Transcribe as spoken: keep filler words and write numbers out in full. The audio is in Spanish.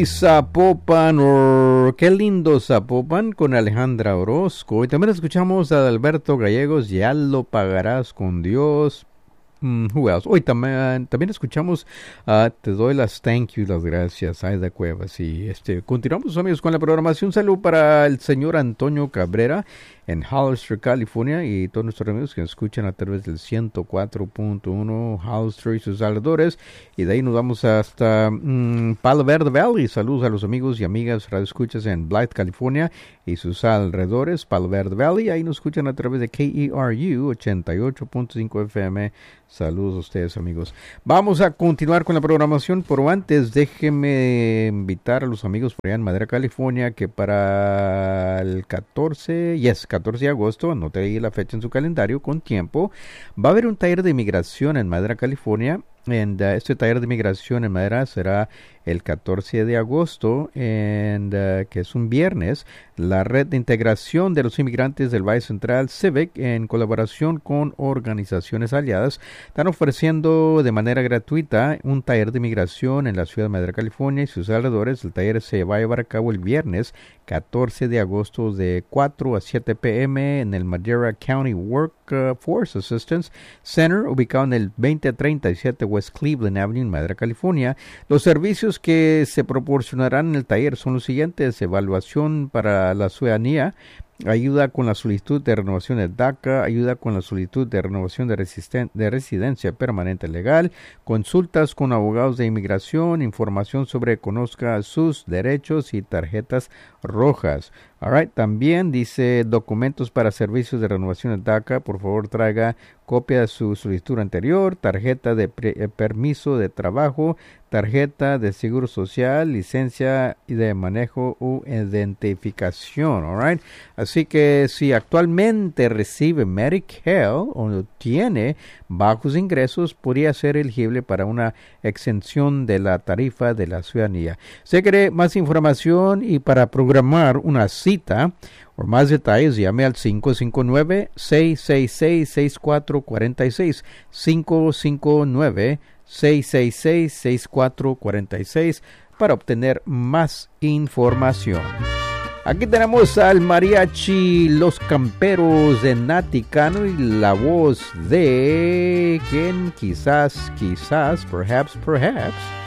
y Zapopan, oh, qué lindo Zapopan con Alejandra Orozco. Y también escuchamos a Alberto Gallegos, Ya lo pagarás con Dios. Mm, who else? Hoy también, también escuchamos uh, Te doy las thank you, las gracias, Aida Cuevas. Y este, continuamos, amigos, con la programación. Salud para el señor Antonio Cabrera en Hollister, California, y todos nuestros amigos que nos escuchan a través del ciento cuatro punto uno Hollister y sus alrededores. Y de ahí nos vamos hasta um, Palo Verde Valley. Saludos a los amigos y amigas radioescuchas en Blythe, California y sus alrededores, Palo Verde Valley. Ahí nos escuchan a través de K E R U ochenta y ocho punto cinco F M. Saludos a ustedes, amigos. Vamos a continuar con la programación, pero antes déjenme invitar a los amigos por allá en Madera, California, que para el catorce, yes, catorce de agosto, anote ahí la fecha en su calendario con tiempo, va a haber un taller de inmigración en Madera, California. And, uh, este taller de inmigración en Madera será el catorce de agosto, and, uh, que es un viernes. La Red de Integración de los Inmigrantes del Valle Central, Civic, en colaboración con organizaciones aliadas, están ofreciendo de manera gratuita un taller de inmigración en la ciudad de Madera, California y sus alrededores. El taller se va a llevar a cabo el viernes catorce de agosto de cuatro a siete p m en el Madera County Workforce Assistance Center, ubicado en el veinte treinta y siete West Cleveland Avenue en Madera, California. Los servicios que se proporcionarán en el taller son los siguientes: evaluación para la ciudadanía, ayuda con la solicitud de renovación de D A C A, ayuda con la solicitud de renovación de, resisten- de residencia permanente legal, consultas con abogados de inmigración, información sobre conozca sus derechos y tarjetas rojas. Alright, también dice documentos para servicios de renovación de D A C A. Por favor, traiga copia de su solicitud anterior, tarjeta de pre- eh, permiso de trabajo, tarjeta de seguro social, licencia de manejo u identificación. Alright, así que si actualmente recibe Medicare o tiene bajos ingresos, podría ser elegible para una exención de la tarifa de la ciudadanía. Si quiere más información y para programar una cita o más detalles, llame al cinco cinco nueve, seis seis seis, seis cuatro cuatro seis, cinco cinco nueve, seis seis seis, seis cuatro cuatro seis para obtener más información. Aquí tenemos al mariachi Los Camperos de Nati Cano y la voz de quien quizás, quizás, perhaps, perhaps